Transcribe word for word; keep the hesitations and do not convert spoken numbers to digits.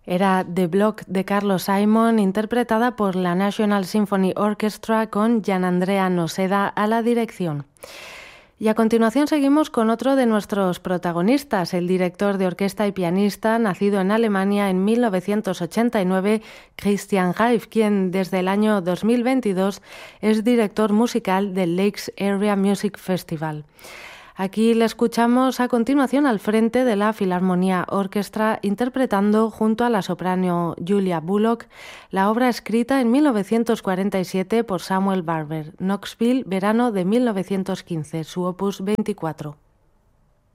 Era The Block de Carlos Simon, interpretada por la National Symphony Orchestra con Gianandrea Noseda a la dirección. Y a continuación seguimos con otro de nuestros protagonistas, el director de orquesta y pianista, nacido en Alemania en mil novecientos ochenta y nueve, Christian Reif, quien desde el año dos mil veintidós es director musical del Lakes Area Music Festival. Aquí le escuchamos a continuación al frente de la Philharmonia Orchestra interpretando junto a la soprano Julia Bullock la obra escrita en mil novecientos cuarenta y siete por Samuel Barber, Knoxville, verano de mil novecientos quince, su opus veinticuatro.